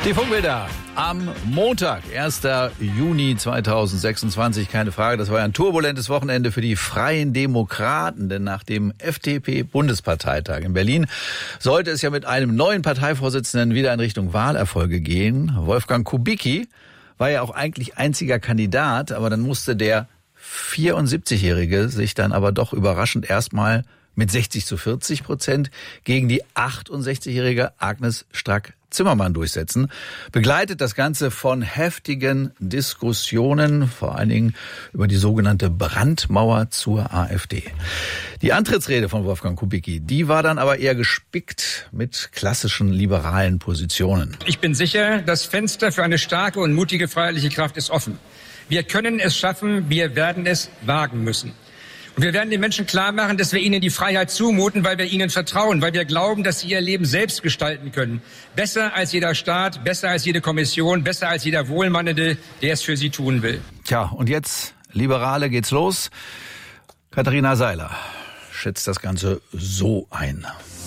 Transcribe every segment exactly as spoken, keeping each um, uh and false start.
Die Funkbilder am Montag, erster Juni zweitausendsechsundzwanzig. Keine Frage, das war ja ein turbulentes Wochenende für die Freien Demokraten. Denn nach dem F D P-Bundesparteitag in Berlin sollte es ja mit einem neuen Parteivorsitzenden wieder in Richtung Wahlerfolge gehen. Wolfgang Kubicki war ja auch eigentlich einziger Kandidat, aber dann musste der vierundsiebzigjährige sich dann aber doch überraschend erstmal mit sechzig zu vierzig Prozent gegen die achtundsechzigjährige Agnes Strack-Zimmermann durchsetzen. Begleitet das Ganze von heftigen Diskussionen, vor allen Dingen über die sogenannte Brandmauer zur AfD. Die Antrittsrede von Wolfgang Kubicki, die war dann aber eher gespickt mit klassischen liberalen Positionen. Ich bin sicher, das Fenster für eine starke und mutige freiheitliche Kraft ist offen. Wir können es schaffen, wir werden es wagen müssen. Und wir werden den Menschen klar machen, dass wir ihnen die Freiheit zumuten, weil wir ihnen vertrauen, weil wir glauben, dass sie ihr Leben selbst gestalten können. Besser als jeder Staat, besser als jede Kommission, besser als jeder Wohlmeinende, der es für sie tun will. Tja, und jetzt, Liberale, geht's los. Katharina Seiler schätzt das Ganze so ein.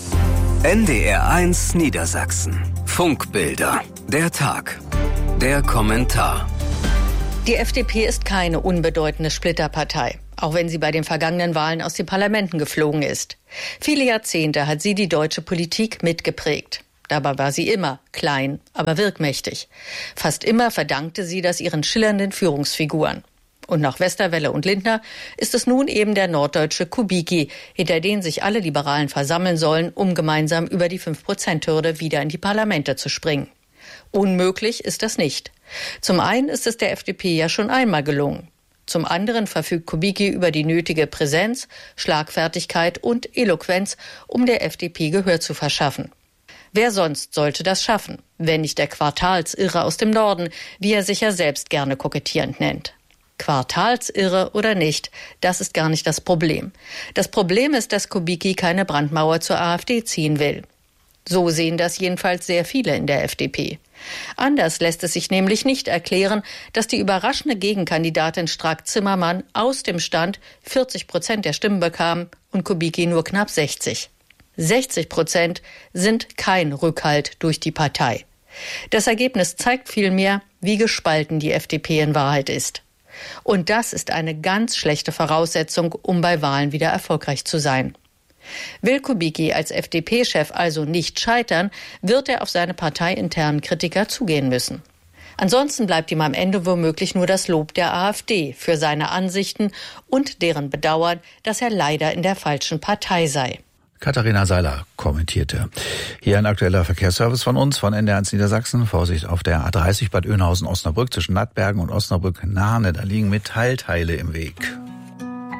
N D R eins Niedersachsen. Funkbilder. Der Tag. Der Kommentar. Die F D P ist keine unbedeutende Splitterpartei, auch wenn sie bei den vergangenen Wahlen aus den Parlamenten geflogen ist. Viele Jahrzehnte hat sie die deutsche Politik mitgeprägt. Dabei war sie immer klein, aber wirkmächtig. Fast immer verdankte sie das ihren schillernden Führungsfiguren. Und nach Westerwelle und Lindner ist es nun eben der norddeutsche Kubicki, hinter den sich alle Liberalen versammeln sollen, um gemeinsam über die fünf Prozent Hürde wieder in die Parlamente zu springen. Unmöglich ist das nicht. Zum einen ist es der F D P ja schon einmal gelungen. Zum anderen verfügt Kubicki über die nötige Präsenz, Schlagfertigkeit und Eloquenz, um der F D P Gehör zu verschaffen. Wer sonst sollte das schaffen, wenn nicht der Quartalsirre aus dem Norden, wie er sich ja selbst gerne kokettierend nennt? Quartalsirre oder nicht, das ist gar nicht das Problem. Das Problem ist, dass Kubicki keine Brandmauer zur AfD ziehen will. So sehen das jedenfalls sehr viele in der F D P. Anders lässt es sich nämlich nicht erklären, dass die überraschende Gegenkandidatin Strack-Zimmermann aus dem Stand vierzig Prozent der Stimmen bekam und Kubicki nur knapp sechzig. sechzig Prozent sind kein Rückhalt durch die Partei. Das Ergebnis zeigt vielmehr, wie gespalten die F D P in Wahrheit ist. Und das ist eine ganz schlechte Voraussetzung, um bei Wahlen wieder erfolgreich zu sein. Will Kubicki als F D P-Chef also nicht scheitern, wird er auf seine parteiinternen Kritiker zugehen müssen. Ansonsten bleibt ihm am Ende womöglich nur das Lob der AfD für seine Ansichten und deren Bedauern, dass er leider in der falschen Partei sei. Katharina Seiler kommentierte. Hier ein aktueller Verkehrsservice von uns, von N D R eins Niedersachsen. Vorsicht auf der A dreißig Bad Oeynhausen-Osnabrück zwischen Nattbergen und Osnabrück-Nahne. Da liegen Metallteile im Weg.